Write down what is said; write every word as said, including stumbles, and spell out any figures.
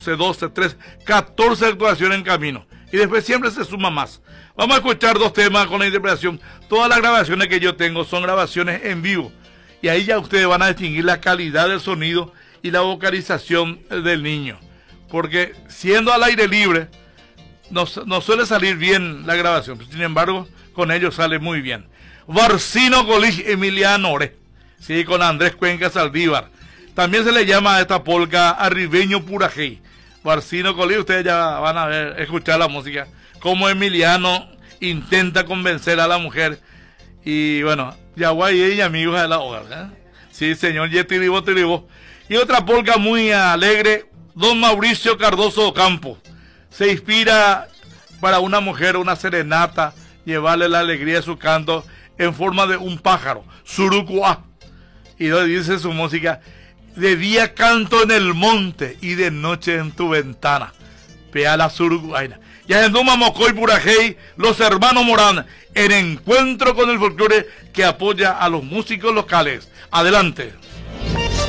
doce, trece, catorce actuaciones en camino. Y después siempre se suma más. Vamos a escuchar dos temas con la interpretación. Todas las grabaciones que yo tengo son grabaciones en vivo. Y ahí ya ustedes van a distinguir la calidad del sonido y la vocalización del niño. Porque siendo al aire libre, no, no suele salir bien la grabación. Sin embargo, con ellos sale muy bien. Barcino Colig Emiliano Ore. Sí, con Andrés Cuenca Saldívar. También se le llama a esta polca Arribeño Purajey. Barcino Colig, ustedes ya van a ver, escuchar la música. Como Emiliano intenta convencer a la mujer. Y bueno, Yaguay y amigos de la obra. ¿eh? Sí, señor, Yetiribo, Tiribo. Y otra polca muy alegre, don Mauricio Cardoso Ocampo. Se inspira para una mujer, una serenata, llevarle la alegría de su canto en forma de un pájaro, surucuá. Y dice su música: de día canto en el monte y de noche en tu ventana. Pea la surucuaina. Ya en Duma Mocoy Purajey, los hermanos Morán, en encuentro con el folclore que apoya a los músicos locales. Adelante.